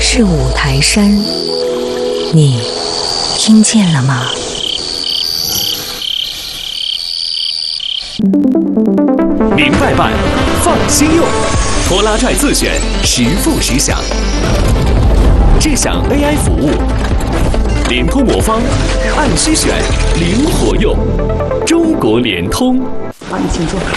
是五台山，你听见了吗？ 明白办，放心用，拖拉拽自选，实付实享。智享 AI 服务，联通魔方，按需选，灵活用。中国联通。 好，你请坐。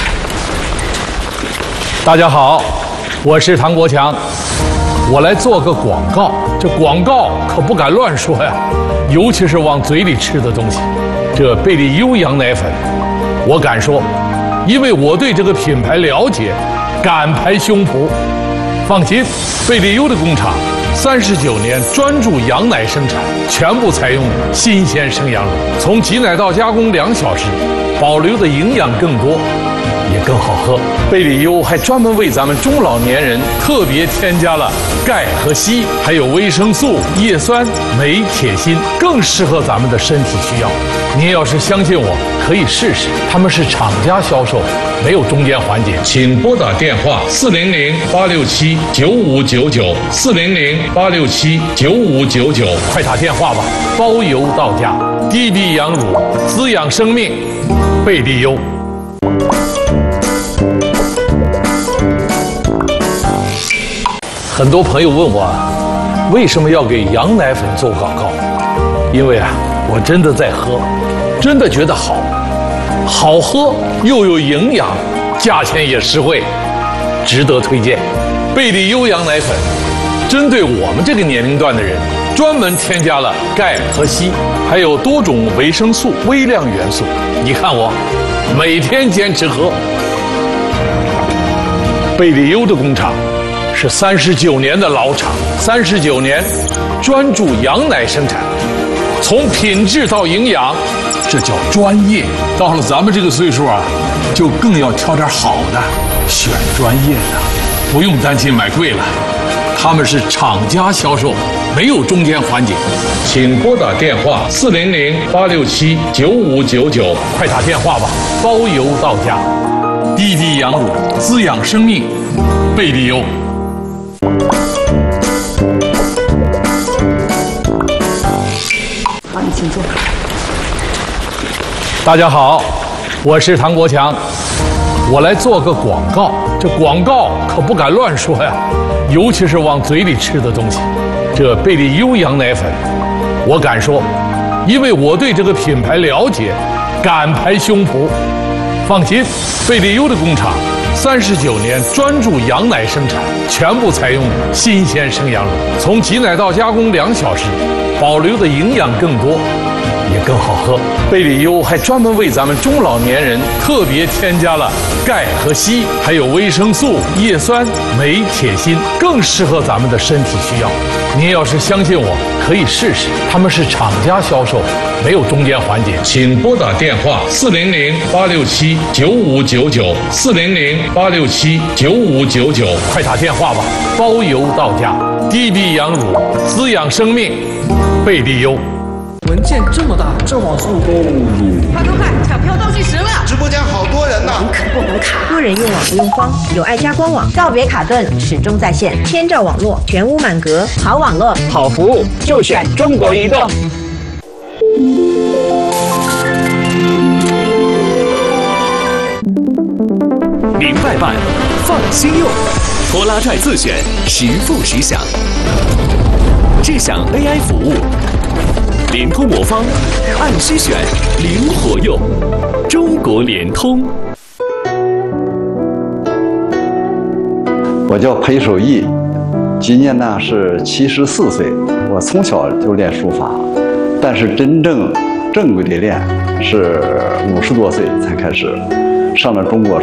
大家好，我是唐国强，我来做个广告。这广告可不敢乱说呀，尤其是往嘴里吃的东西。这贝利优羊奶粉，我敢说，因为我对这个品牌了解，敢拍胸脯。放心，贝利优的工厂39年专注羊奶生产，全部采用新鲜生羊乳，从挤奶到加工2小时，保留的营养更多，也更好喝。贝利优还专门为咱们中老年人特别添加了钙和硒，还有维生素、叶酸、镁、铁、锌，更适合咱们的身体需要。您要是相信我，可以试试。他们是厂家销售，没有中间环节。请拨打电话400-867-9599，400-867-9599，快打电话吧，包邮到家。低低羊乳，滋养生命，贝利优。很多朋友问我，为什么要给羊奶粉做广告？因为我真的在喝，真的觉得好喝又有营养，价钱也实惠，值得推荐。贝利优羊奶粉针对我们这个年龄段的人，专门添加了钙和硒，还有多种维生素、微量元素。你看我每天坚持喝。贝利优的工厂是39年的老厂，39年专注羊奶生产，从品质到营养，这叫专业。到了咱们这个岁数就更要挑点好的，选专业的，不用担心买贵了。他们是厂家销售，没有中间环节。请拨打电话400-867-9599，快打电话吧，包邮到家。低低羊乳，滋养生命，贝利优。 好，你请坐。 大家好，我是唐国强，我来做个广告。这广告可不敢乱说呀，尤其是往嘴里吃的东西。这贝利优羊奶粉，我敢说，因为我对这个品牌了解，敢拍胸脯。放心，贝利优的工厂39年专注羊奶生产，全部采用新鲜生羊乳，从挤奶到加工2小时，保留的营养更多，也更好喝。贝利优还专门为咱们中老年人特别添加了钙和硒，还有维生素、叶酸、镁、铁、锌，更适合咱们的身体需要。您要是相信我，可以试试。他们是厂家销售，没有中间环节。请拨打电话400-867-9599，400-867-9599，快打电话吧，包邮到家。低低羊乳，滋养生命，贝利优。 文件这么大，这网速快，抢票倒计时了！ 直播间好多人呢， 可不能卡。多人用网不用慌，有爱家官网，告别卡顿，始终在线，千兆网络，全屋满格，好网络， 好服务就选中国移动。 明白办，放心用，拖拉拽自选，实付实享。智享 AI 服务，联通魔方，按需选，灵活用。中国联通。 我叫裴守义，今年呢是74岁。我从小就练书法，但是真正正规的练是50多岁才开始上了中国